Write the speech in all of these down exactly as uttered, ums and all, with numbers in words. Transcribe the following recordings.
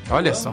Olha só.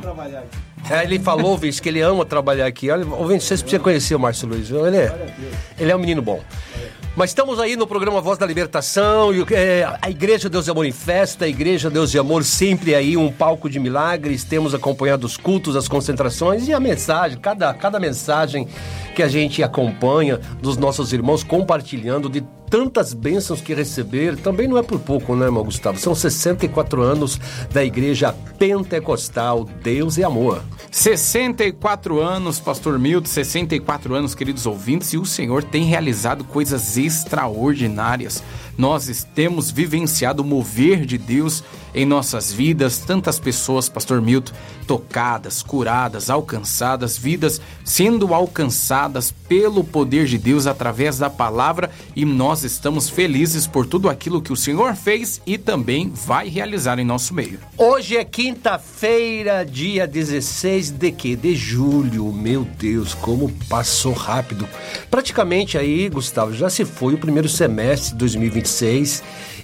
É, ele falou, ouvinte, que ele ama trabalhar aqui. Olha, ouvinte, vocês precisam conhecer o Márcio Luiz. Ele é, ele é um menino bom. Mas estamos aí no programa Voz da Libertação, e, é, a Igreja Deus e Amor em Festa, a Igreja Deus e Amor sempre aí, um palco de milagres, temos acompanhado os cultos, as concentrações e a mensagem, cada, cada mensagem que a gente acompanha dos nossos irmãos compartilhando de tantas bênçãos que receberam, também não é por pouco, né, irmão Gustavo? São sessenta e quatro anos da Igreja Pentecostal Deus e Amor. sessenta e quatro anos, Pastor Milton, sessenta e quatro anos, queridos ouvintes, e o Senhor tem realizado coisas extraordinárias. Nós temos vivenciado o mover de Deus em nossas vidas, tantas pessoas, Pastor Milton, tocadas, curadas, alcançadas, vidas sendo alcançadas pelo poder de Deus através da palavra, e nós estamos felizes por tudo aquilo que o Senhor fez e também vai realizar em nosso meio. Hoje é quinta-feira, dia dezesseis de quê? De julho. Meu Deus, como passou rápido. Praticamente aí, Gustavo, já se foi o primeiro semestre de dois mil e vinte e seis.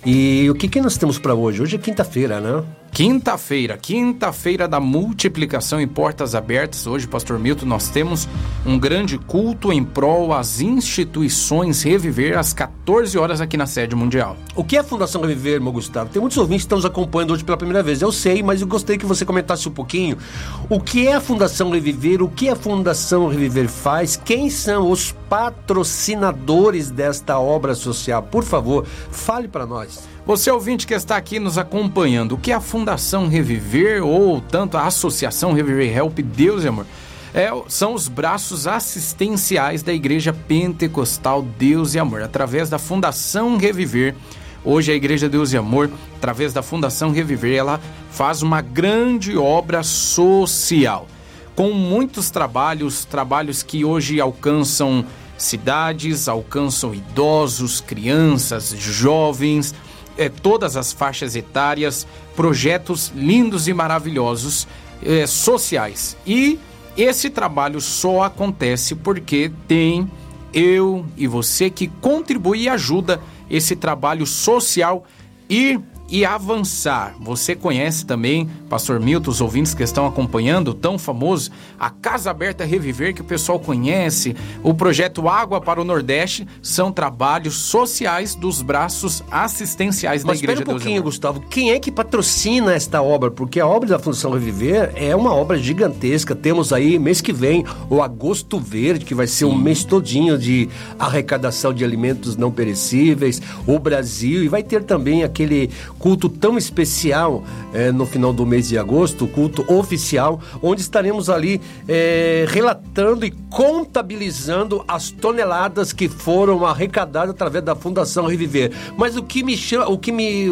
E o que, que nós temos para hoje? Hoje é quinta-feira, né? Quinta-feira, quinta-feira da multiplicação em portas abertas. Hoje, Pastor Milton, nós temos um grande culto em prol às instituições Reviver às quatorze horas aqui na sede mundial. O que é a Fundação Reviver, irmão Gustavo? Tem muitos ouvintes que estão nos acompanhando hoje pela primeira vez. Eu sei, mas eu gostaria que você comentasse um pouquinho o que é a Fundação Reviver, o que a Fundação Reviver faz, quem são os patrocinadores desta obra social. Por favor, fale para nós. Você ouvinte que está aqui nos acompanhando, o que é a Fundação Reviver ou tanto a Associação Reviver Help Deus e Amor? É, são os braços assistenciais da Igreja Pentecostal Deus e Amor. Através da Fundação Reviver, hoje a Igreja Deus e Amor, através da Fundação Reviver, ela faz uma grande obra social, com muitos trabalhos, trabalhos que hoje alcançam cidades, alcançam idosos, crianças, jovens, É, todas as faixas etárias, projetos lindos e maravilhosos, é, sociais. E esse trabalho só acontece porque tem eu e você que contribui e ajuda esse trabalho social ir e avançar. Você conhece também, Pastor Milton, os ouvintes que estão acompanhando, o tão famoso, a Casa Aberta Reviver, que o pessoal conhece, o projeto Água para o Nordeste, são trabalhos sociais dos braços assistenciais da Mas Igreja espera um Deus pouquinho, Gustavo, quem é que patrocina esta obra? Porque a obra da Fundação Reviver é uma obra gigantesca. Temos aí, mês que vem, o Agosto Verde, que vai ser Sim. um mês todinho de arrecadação de alimentos não perecíveis, o Brasil, e vai ter também aquele culto tão especial é, no final do mês de agosto, o culto oficial, onde estaremos ali é, relatando e contabilizando as toneladas que foram arrecadadas através da Fundação Reviver. Mas o que me chama, o que me,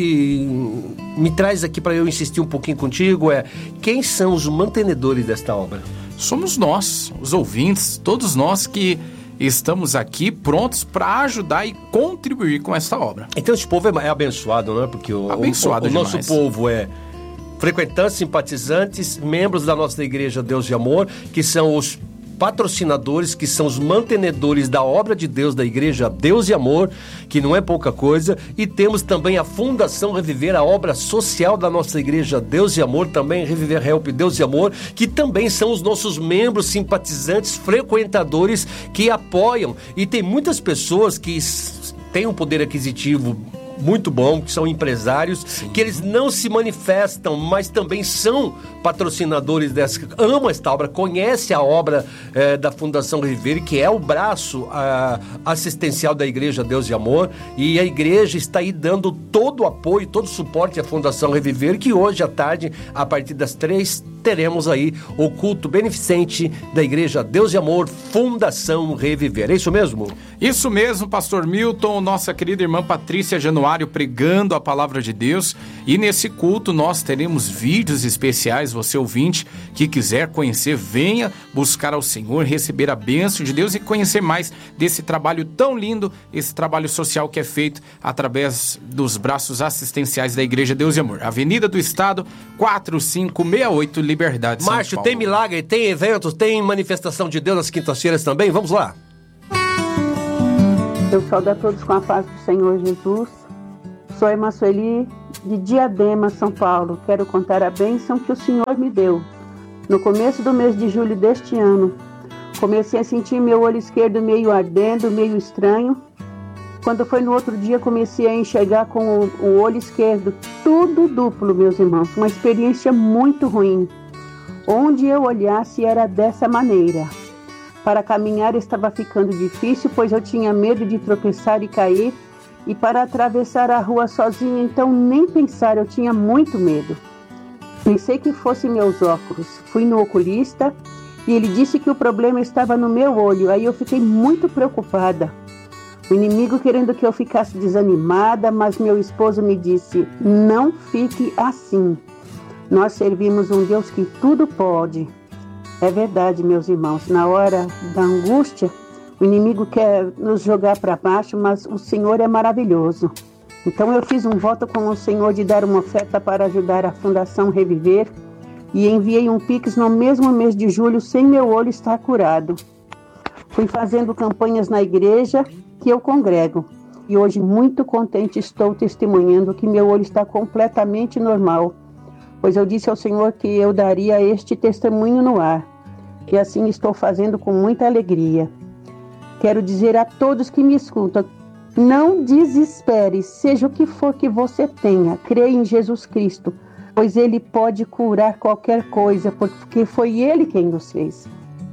me, me traz aqui para eu insistir um pouquinho contigo é quem são os mantenedores desta obra? Somos nós, os ouvintes, todos nós que estamos aqui prontos para ajudar e contribuir com essa obra. Então esse povo é, é abençoado, não é? Porque o, abençoado o, o nosso demais. povo é frequentantes, simpatizantes, membros da nossa Igreja Deus de Amor, que são os patrocinadores, que são os mantenedores da obra de Deus, da Igreja Deus e Amor, que não é pouca coisa, e temos também a Fundação Reviver, a obra social da nossa Igreja Deus e Amor, também Reviver Help Deus e Amor, que também são os nossos membros, simpatizantes, frequentadores, que apoiam, e tem muitas pessoas que têm um poder aquisitivo muito bom, que são empresários, Sim. que eles não se manifestam, mas também são patrocinadores dessa, amam esta obra, conhecem a obra eh, da Fundação Reviver, que é o braço ah, assistencial da Igreja Deus e Amor, e a igreja está aí dando todo o apoio, todo o suporte à Fundação Reviver, que hoje à tarde, a partir das três, teremos aí o culto beneficente da Igreja Deus e Amor, Fundação Reviver. É isso mesmo? Isso mesmo, Pastor Milton, nossa querida irmã Patrícia Januário pregando a palavra de Deus, e nesse culto nós teremos vídeos especiais. Você ouvinte que quiser conhecer, venha buscar ao Senhor, receber a bênção de Deus e conhecer mais desse trabalho tão lindo, esse trabalho social que é feito através dos braços assistenciais da Igreja Deus e Amor. Avenida do Estado, quatro cinco seis oito, Liberdade, São Márcio, Paulo. tem milagre, tem eventos, tem manifestação de Deus nas quintas-feiras também? Vamos lá. Eu saúdo a todos com a paz do Senhor Jesus. Sou a irmã Sueli, de Diadema, São Paulo. Quero contar a bênção que o Senhor me deu. No começo do mês de julho deste ano, comecei a sentir meu olho esquerdo meio ardendo, meio estranho. Quando foi no outro dia, comecei a enxergar com o, o olho esquerdo, tudo duplo, meus irmãos. Uma experiência muito ruim. Onde eu olhasse era dessa maneira. Para caminhar estava ficando difícil, pois eu tinha medo de tropeçar e cair. E para atravessar a rua sozinha, então nem pensar, eu tinha muito medo. Pensei que fossem meus óculos. Fui no oculista e ele disse que o problema estava no meu olho. Aí eu fiquei muito preocupada. O inimigo querendo que eu ficasse desanimada, mas meu esposo me disse, não fique assim. Nós servimos um Deus que tudo pode. É verdade, meus irmãos, na hora da angústia, o inimigo quer nos jogar para baixo, mas o Senhor é maravilhoso. Então eu fiz um voto com o Senhor de dar uma oferta para ajudar a Fundação Reviver e enviei um Pix no mesmo mês de julho sem meu olho estar curado. Fui fazendo campanhas na igreja que eu congrego e hoje muito contente estou testemunhando que meu olho está completamente normal, pois eu disse ao Senhor que eu daria este testemunho no ar e assim estou fazendo com muita alegria. Quero dizer a todos que me escutam, não desespere, seja o que for que você tenha, creia em Jesus Cristo, pois Ele pode curar qualquer coisa, porque foi Ele quem nos fez.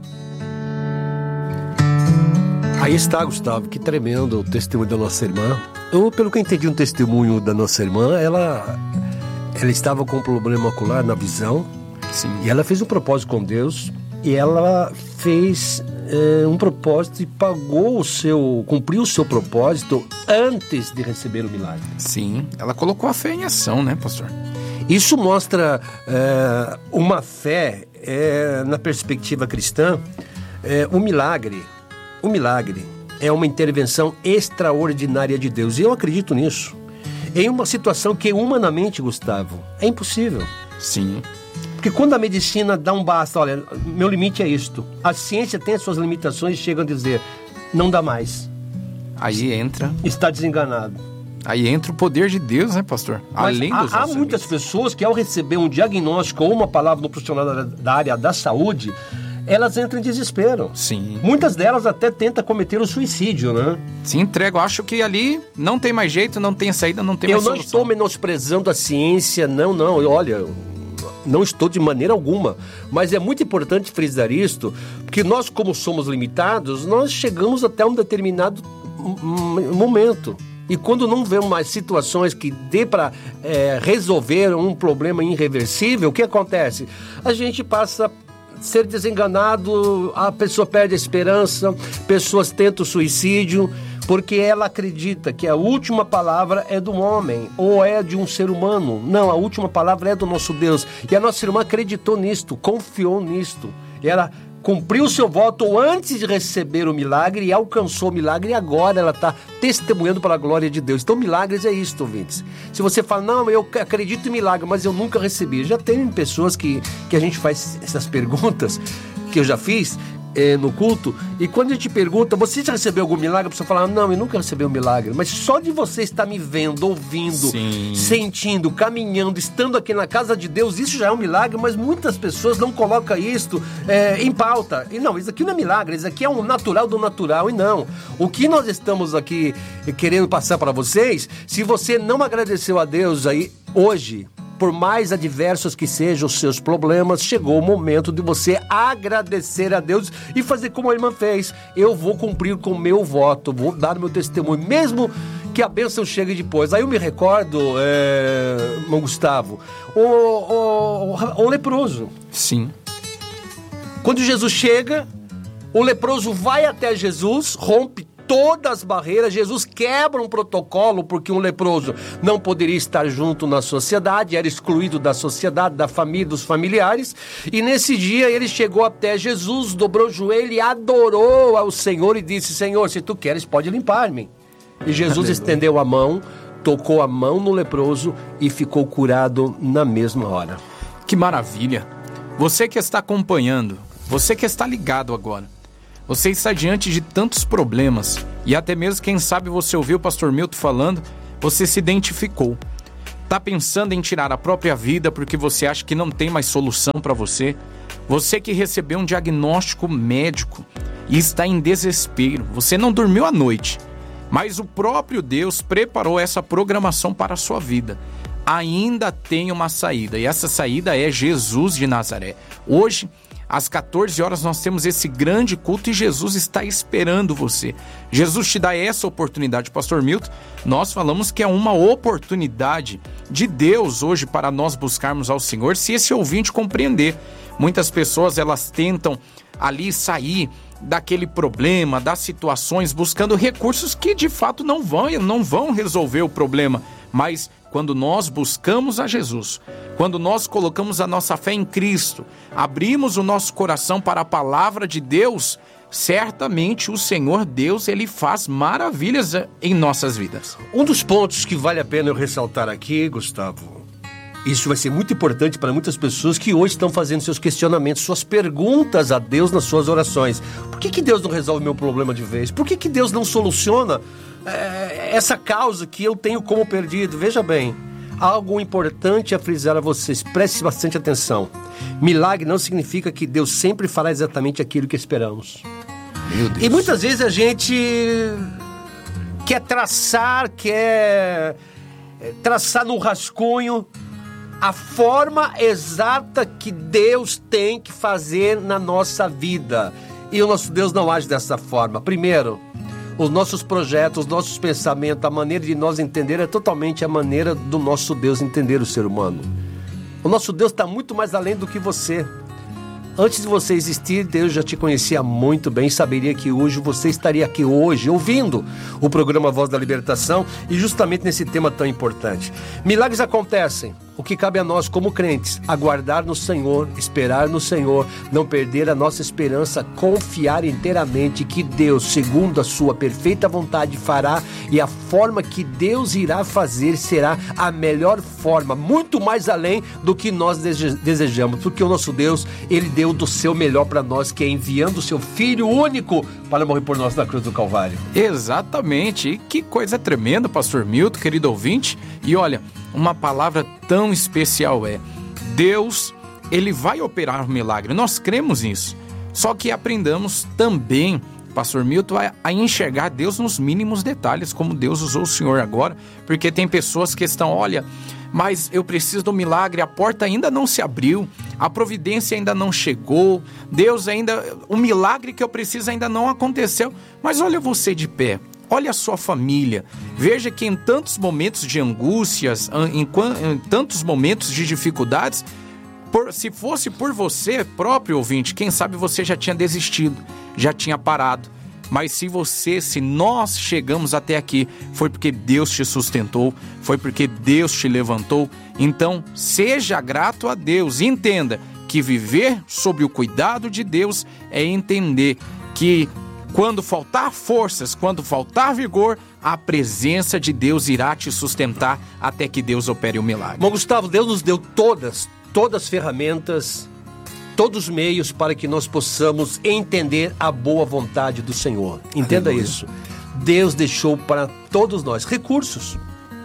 Aí está, Gustavo, que tremendo o testemunho da nossa irmã. Eu, pelo que eu entendi no testemunho da nossa irmã, ela, ela estava com um problema ocular na visão. Sim. E ela fez um propósito com Deus e ela fez... É, um propósito e pagou o seu, cumpriu o seu propósito antes de receber o milagre. Sim, ela colocou a fé em ação, né, pastor? Isso mostra é, uma fé é, na perspectiva cristã. É, o milagre, o milagre é uma intervenção extraordinária de Deus. E eu acredito nisso. Em uma situação que humanamente, Gustavo, é impossível. Sim. Porque quando a medicina dá um basta, olha, meu limite é isto. A ciência tem as suas limitações e chegam a dizer, não dá mais. Aí entra... Está desenganado. Aí entra o poder de Deus, né, pastor? Mas além há, dos há muitas pessoas que ao receber um diagnóstico ou uma palavra do profissional da, da área da saúde, elas entram em desespero. Sim. Muitas delas até tentam cometer o suicídio, né? Se entregam, acho que ali não tem mais jeito, não tem saída, não tem Eu mais não solução. estou menosprezando a ciência, não, não, olha... Não estou de maneira alguma, mas é muito importante frisar isto, porque nós, como somos limitados, nós chegamos até um determinado momento. E quando não vemos mais situações que dê para é, resolver um problema irreversível, o que acontece? A gente passa a ser desenganado, a pessoa perde a esperança, pessoas tentam o suicídio, porque ela acredita que a última palavra é do homem ou é de um ser humano. Não, a última palavra é do nosso Deus. E a nossa irmã acreditou nisto, confiou nisto. E ela cumpriu o seu voto antes de receber o milagre e alcançou o milagre e agora ela está testemunhando para a glória de Deus. Então milagres é isto, ouvintes. Se você fala, não, eu acredito em milagre, mas eu nunca recebi. Já tem pessoas que, que a gente faz essas perguntas, que eu já fiz, É, no culto, e quando a gente pergunta, você já recebeu algum milagre? A pessoa fala, não, eu nunca recebi um milagre, mas só de você estar me vendo, ouvindo, Sim. sentindo, caminhando, estando aqui na casa de Deus, isso já é um milagre, mas muitas pessoas não colocam isto é, em pauta, e não, isso aqui não é milagre, isso aqui é um natural do natural, e não, o que nós estamos aqui querendo passar para vocês, se você não agradeceu a Deus aí, hoje, por mais adversos que sejam os seus problemas, chegou o momento de você agradecer a Deus e fazer como a irmã fez. Eu vou cumprir com o meu voto, vou dar meu testemunho, mesmo que a bênção chegue depois. Aí eu me recordo, é, irmão Gustavo, o, o, o leproso. Sim. Quando Jesus chega, o leproso vai até Jesus, rompe todas as barreiras, Jesus quebra um protocolo porque um leproso não poderia estar junto na sociedade, era excluído da sociedade, da família, dos familiares, e nesse dia ele chegou até Jesus, dobrou o joelho e adorou ao Senhor e disse, Senhor, se tu queres pode limpar-me. E Jesus estendeu a mão, tocou a mão no leproso e ficou curado na mesma hora. Que maravilha! Você que está acompanhando, você que está ligado agora, você está diante de tantos problemas e até mesmo, quem sabe, você ouviu o pastor Milton falando, você se identificou. Está pensando em tirar a própria vida porque você acha que não tem mais solução para você? Você que recebeu um diagnóstico médico e está em desespero, você não dormiu à noite, mas o próprio Deus preparou essa programação para a sua vida. Ainda tem uma saída, e essa saída é Jesus de Nazaré. Hoje, às quatorze horas, nós temos esse grande culto e Jesus está esperando você. Jesus te dá essa oportunidade, Pastor Milton. Nós falamos que é uma oportunidade de Deus hoje para nós buscarmos ao Senhor, se esse ouvinte compreender. Muitas pessoas, elas tentam ali sair daquele problema, das situações, buscando recursos que de fato não vão, não vão resolver o problema. Mas quando nós buscamos a Jesus, quando nós colocamos a nossa fé em Cristo, abrimos o nosso coração para a palavra de Deus, certamente o Senhor Deus, ele faz maravilhas em nossas vidas. Um dos pontos que vale a pena eu ressaltar aqui, Gustavo, isso vai ser muito importante para muitas pessoas que hoje estão fazendo seus questionamentos, suas perguntas a Deus nas suas orações. Por que que Deus não resolve meu problema de vez? Por que que Deus não soluciona é, essa causa que eu tenho como perdido? Veja bem, algo importante a frisar a vocês, preste bastante atenção. Milagre não significa que Deus sempre fará exatamente aquilo que esperamos. Meu Deus. E muitas vezes a gente quer traçar, quer traçar no rascunho a forma exata que Deus tem que fazer na nossa vida. E o nosso Deus não age dessa forma. Primeiro, os nossos projetos, os nossos pensamentos, a maneira de nós entender é totalmente a maneira do nosso Deus entender o ser humano. O nosso Deus está muito mais além do que você. Antes de você existir, Deus já te conhecia muito bem, saberia que hoje você estaria aqui hoje, ouvindo o programa Voz da Libertação e justamente nesse tema tão importante. Milagres acontecem. O que cabe a nós como crentes, aguardar no Senhor, esperar no Senhor, não perder a nossa esperança, confiar inteiramente que Deus, segundo a sua perfeita vontade, fará, e a forma que Deus irá fazer será a melhor forma, muito mais além do que nós desejamos, porque o nosso Deus, ele deu do seu melhor para nós, que é enviando o seu Filho único para morrer por nós na cruz do Calvário. Exatamente, e que coisa tremenda, Pastor Milton, querido ouvinte. E olha, uma palavra tão especial é: Deus, ele vai operar um milagre. Nós cremos nisso. Só que aprendamos também, Pastor Milton, a, a enxergar Deus nos mínimos detalhes, como Deus usou o Senhor agora, porque tem pessoas que estão, olha, mas eu preciso do milagre, a porta ainda não se abriu, a providência ainda não chegou, Deus ainda, o milagre que eu preciso ainda não aconteceu. Mas olha você de pé. Olha a sua família, veja que em tantos momentos de angústias, em, em tantos momentos de dificuldades, por, se fosse por você próprio, ouvinte, quem sabe você já tinha desistido, já tinha parado. Mas se você, se nós chegamos até aqui, foi porque Deus te sustentou, foi porque Deus te levantou. Então, seja grato a Deus e entenda que viver sob o cuidado de Deus é entender que quando faltar forças, quando faltar vigor, a presença de Deus irá te sustentar até que Deus opere o milagre. Bom, Gustavo, Deus nos deu todas, todas as ferramentas, todos os meios para que nós possamos entender a boa vontade do Senhor. Entenda Aleluia. Isso. Deus deixou para todos nós recursos.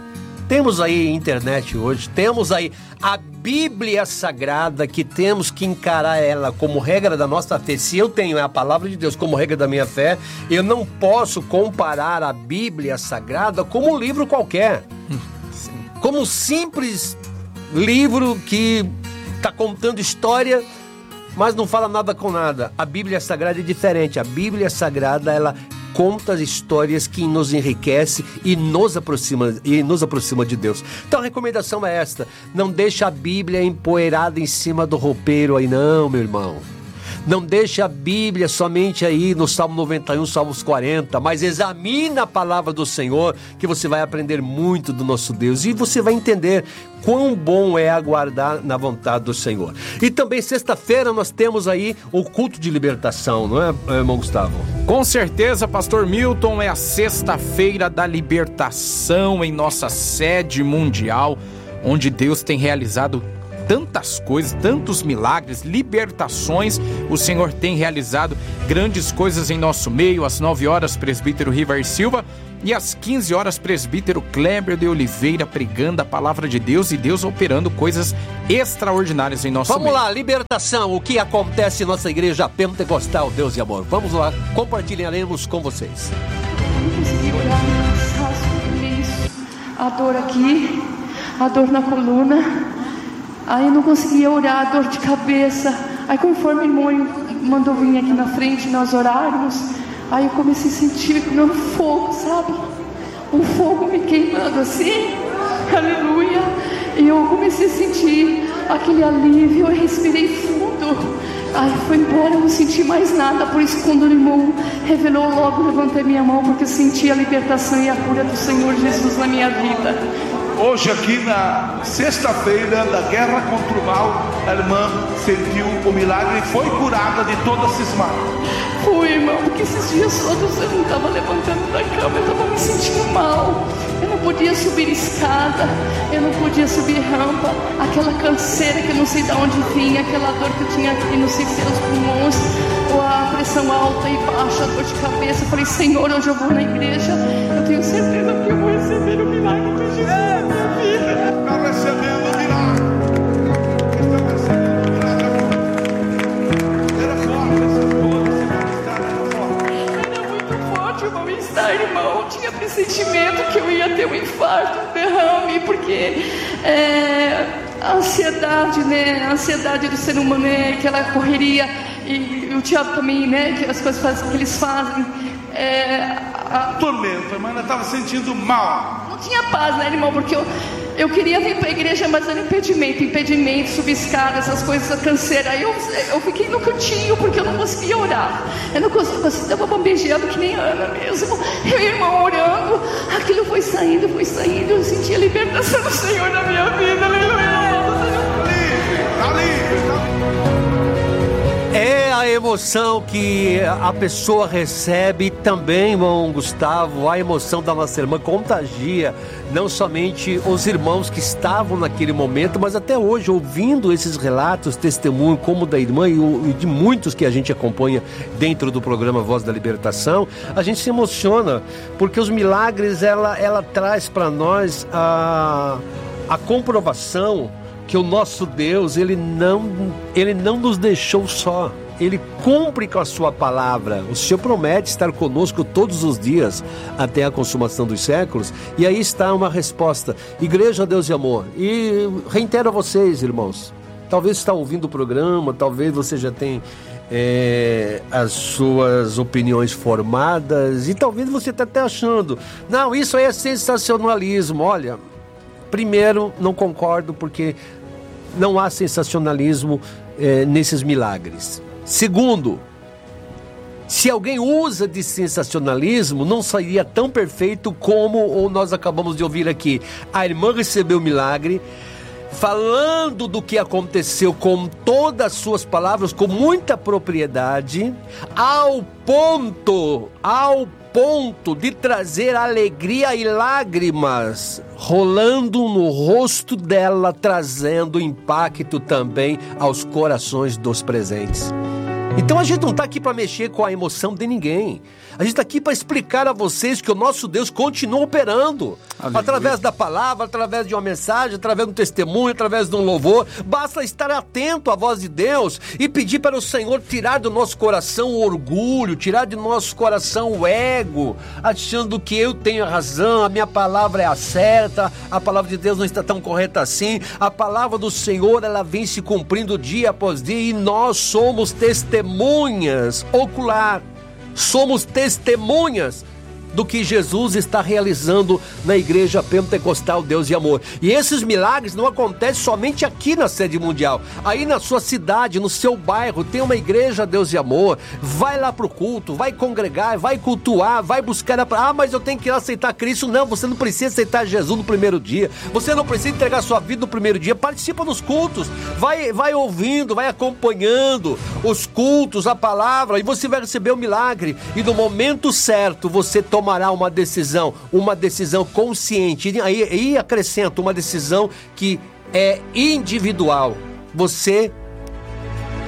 Temos aí internet hoje, temos aí a Bíblia Sagrada, que temos que encarar ela como regra da nossa fé. Se eu tenho a palavra de Deus como regra da minha fé, eu não posso comparar a Bíblia Sagrada como um livro qualquer. Como um simples livro que está contando história, mas não fala nada com nada. A Bíblia Sagrada é diferente. A Bíblia Sagrada, ela conta as histórias que nos enriquece e nos aproxima, e nos aproxima de Deus. Então a recomendação é esta: não deixe a Bíblia empoeirada em cima do roupeiro aí não, meu irmão. Não deixe a Bíblia somente aí no Salmo noventa e um, Salmos quarenta, mas examine a palavra do Senhor, que você vai aprender muito do nosso Deus e você vai entender quão bom é aguardar na vontade do Senhor. E também sexta-feira nós temos aí o culto de libertação, não é, irmão Gustavo? Com certeza, Pastor Milton, é a sexta-feira da libertação em nossa sede mundial, onde Deus tem realizado tantas coisas, tantos milagres, libertações. O Senhor tem realizado grandes coisas em nosso meio. Às nove horas, presbítero Rivar Silva E às quinze horas, presbítero Kleber de Oliveira pregando a palavra de Deus e Deus operando coisas extraordinárias em nosso Vamos meio. lá, libertação, o que acontece em nossa igreja pentecostal, Deus e amor. Vamos lá, compartilharemos com vocês. Eu não consegui orar, cansaço, isso, a dor aqui, a dor na coluna, aí eu não conseguia orar, a dor de cabeça. Aí conforme o irmão mandou vir aqui na frente, nós orarmos, aí eu comecei a sentir um fogo, sabe? Um fogo me queimando assim, aleluia. E eu comecei a sentir aquele alívio, eu respirei fundo. Aí foi embora, eu não senti mais nada. Por isso, quando o irmão revelou, logo levantei minha mão, porque eu senti a libertação e a cura do Senhor Jesus na minha vida. Hoje aqui na sexta-feira da guerra contra o mal, a irmã sentiu o milagre e foi curada de toda a cismada. Fui, irmão, porque esses dias todos eu não estava levantando da cama, eu estava me sentindo mal. Eu não podia subir escada, eu não podia subir rampa. Aquela canseira que eu não sei de onde vinha, aquela dor que eu tinha aqui, não sei se eram os pulmões, ou a pressão alta e baixa, a dor de cabeça. Eu falei, Senhor, hoje eu vou na igreja, eu tenho certeza que eu vou receber o milagre de Jesus na minha vida. Está recebendo o milagre. Está recebendo o milagre. Era forte essas dores, era forte. Era muito forte o mal-estar, irmão. Eu tinha pressentimento que eu ia ter um infarto, um derrame, porque é, a ansiedade, né? A ansiedade do ser humano é aquela correria, e o diabo também, né? Que as coisas fazem, que eles fazem. É, a... Tormento, a irmã estava sentindo mal. Não tinha paz, né, irmão? Porque eu, eu queria vir para a igreja, mas era impedimento, impedimento, subir escada, essas coisas, a canseira. Aí eu, eu fiquei no cantinho, porque eu não conseguia orar. Eu não conseguia, eu estava bambejando que nem a Ana mesmo. Eu e o irmão orando, aquilo foi saindo, foi saindo. Eu senti a libertação do Senhor na minha vida, aleluia. Está livre, está livre. É a emoção que a pessoa recebe também, irmão Gustavo, a emoção da nossa irmã contagia não somente os irmãos que estavam naquele momento, mas até hoje, ouvindo esses relatos, testemunho como da irmã e de muitos que a gente acompanha dentro do programa Voz da Libertação, a gente se emociona, porque os milagres, ela, ela traz para nós a, a comprovação que o nosso Deus, ele não, ele não nos deixou só. Ele cumpre com a sua palavra. O Senhor promete estar conosco todos os dias até a consumação dos séculos. E aí está uma resposta. Igreja, Deus e amor. E reitero a vocês, irmãos. Talvez você está ouvindo o programa, talvez você já tenha é, as suas opiniões formadas. E talvez você está até achando, não, isso aí é sensacionalismo. Olha, primeiro, não concordo, porque não há sensacionalismo é, nesses milagres. Segundo, se alguém usa de sensacionalismo, não seria tão perfeito como nós acabamos de ouvir aqui. A irmã recebeu o milagre, falando do que aconteceu com todas as suas palavras, com muita propriedade, ao ponto, ao ponto de trazer alegria e lágrimas rolando no rosto dela, trazendo impacto também aos corações dos presentes. Então a gente não está aqui para mexer com a emoção de ninguém. A gente está aqui para explicar a vocês que o nosso Deus continua operando. Aleluia. Através da palavra, através de uma mensagem, através de um testemunho, através de um louvor. Basta estar atento à voz de Deus e pedir para o Senhor tirar do nosso coração o orgulho, tirar de nosso coração o ego, achando que eu tenho a razão, a minha palavra é a certa, a palavra de Deus não está tão correta assim. A palavra do Senhor, ela vem se cumprindo dia após dia e nós somos testemunhas ocular. Somos testemunhas do que Jesus está realizando na Igreja Pentecostal Deus e Amor. E esses milagres não acontecem somente aqui na sede mundial. Aí na sua cidade, no seu bairro, tem uma Igreja Deus e Amor. Vai lá pro culto, vai congregar, vai cultuar, vai buscar... A... Ah, mas eu tenho que ir aceitar Cristo. Não, você não precisa aceitar Jesus no primeiro dia. Você não precisa entregar sua vida no primeiro dia. Participa nos cultos. Vai, vai ouvindo, vai acompanhando os cultos, a palavra, e você vai receber o milagre. E no momento certo, você toma tomará uma decisão, uma decisão consciente, e aí e acrescento uma decisão que é individual. Você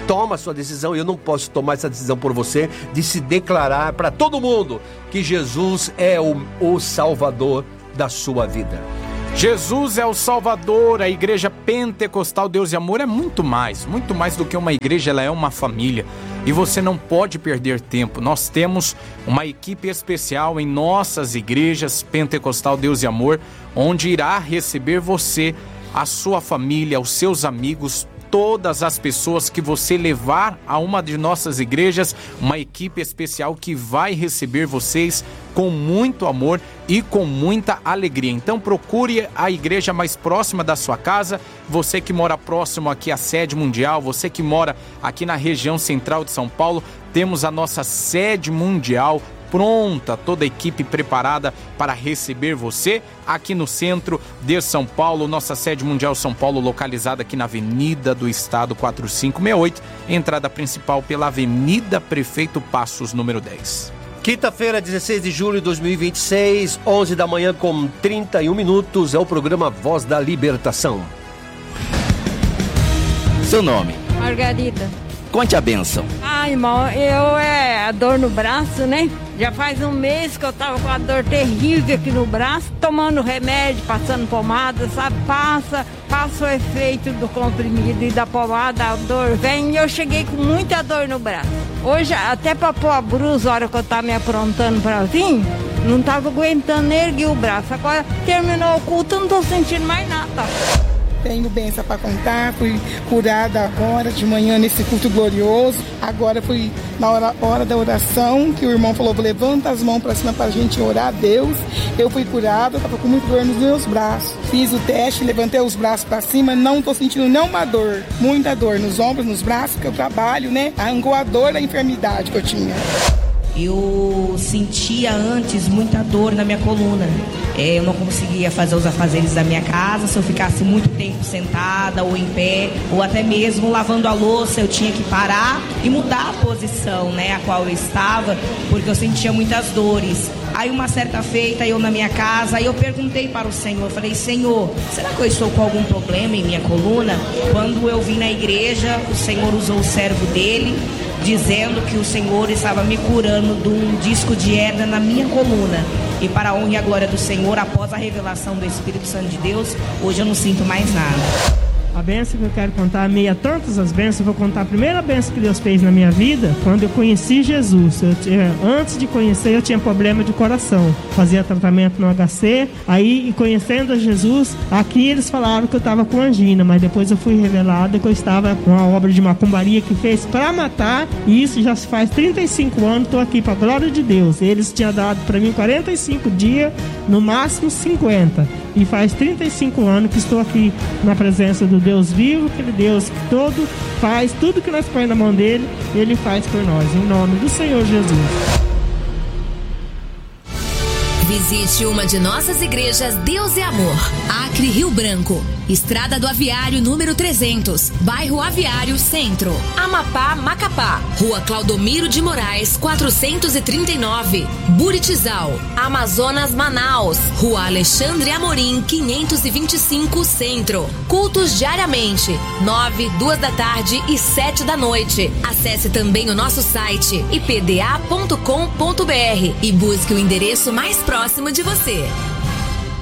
toma a sua decisão. Eu não posso tomar essa decisão por você, de se declarar para todo mundo que Jesus é o, o Salvador da sua vida. Jesus é o Salvador. A Igreja Pentecostal Deus e Amor é muito mais, muito mais do que uma igreja, ela é uma família. E você não pode perder tempo. Nós temos uma equipe especial em nossas igrejas Pentecostal Deus e Amor, onde irá receber você, a sua família, os seus amigos, todas as pessoas que você levar a uma de nossas igrejas, uma equipe especial que vai receber vocês com muito amor e com muita alegria. Então procure a igreja mais próxima da sua casa, você que mora próximo aqui à sede mundial, você que mora aqui na região central de São Paulo, temos a nossa sede mundial pronta, toda a equipe preparada para receber você aqui no centro de São Paulo, nossa sede mundial São Paulo, localizada aqui na Avenida do Estado quatro cinco seis oito, entrada principal pela Avenida Prefeito Passos, número dez. Quinta-feira, dezesseis de julho de dois mil e vinte e seis, onze da manhã com trinta e um minutos, é o programa Voz da Libertação. Seu nome? Margarida. Conte a bênção. Ah, irmão, eu é a dor no braço, né? Já faz um mês que eu tava com a dor terrível aqui no braço, tomando remédio, passando pomada, sabe? Passa, passa o efeito do comprimido e da pomada, a dor vem e eu cheguei com muita dor no braço. Hoje, até pra pôr a brusa, a hora que eu tava me aprontando pra vir, não tava aguentando nem erguer o braço. Agora, terminou o culto, eu não tô sentindo mais nada. Tenho bênção para contar, fui curada agora de manhã nesse culto glorioso. Agora fui na hora, hora da oração, que o irmão falou, levanta as mãos para cima para a gente orar a Deus. Eu fui curada, estava com muita dor nos meus braços. Fiz o teste, levantei os braços para cima, não estou sentindo nenhuma dor. Muita dor nos ombros, nos braços, que eu trabalho, né? Arrancou a dor da enfermidade que eu tinha. Eu sentia antes muita dor na minha coluna. É, eu não conseguia fazer os afazeres da minha casa se eu ficasse muito tempo sentada ou em pé, ou até mesmo lavando a louça, eu tinha que parar e mudar a posição, né, a qual eu estava, porque eu sentia muitas dores. Aí uma certa feita, eu na minha casa, aí eu perguntei para o Senhor, eu falei, Senhor, será que eu estou com algum problema em minha coluna? Quando eu vim na igreja, o Senhor usou o servo dele, dizendo que o Senhor estava me curando de um disco de hernia na minha coluna. E para a honra e a glória do Senhor, após a revelação do Espírito Santo de Deus, hoje eu não sinto mais nada. A bênção que eu quero contar, meia tantas as bênçãos, eu vou contar a primeira bênção que Deus fez na minha vida, quando eu conheci Jesus. Eu tinha, antes de conhecer, eu tinha problema de coração, fazia tratamento no H C, aí conhecendo a Jesus, aqui eles falaram que eu estava com angina, mas depois eu fui revelado que eu estava com uma obra de macumbaria que fez para matar, e isso já se faz trinta e cinco anos, estou aqui para a glória de Deus. Eles tinham dado para mim quarenta e cinco dias, no máximo cinquenta, e faz trinta e cinco anos que estou aqui na presença do Deus vivo, aquele Deus que todo faz, tudo que nós põe na mão dele, ele faz por nós, em nome do Senhor Jesus. Visite uma de nossas igrejas Deus e Amor, Acre, Rio Branco, Estrada do Aviário número trezentos, Bairro Aviário Centro, Amapá, Macapá, Rua Claudomiro de Moraes quatrocentos e trinta e nove, Buritizal, Amazonas, Manaus, Rua Alexandre Amorim quinhentos e vinte e cinco, Centro. Cultos diariamente, nove, duas da tarde e sete da noite. Acesse também o nosso site i p d a ponto com ponto b r e busque o endereço mais próximo de você.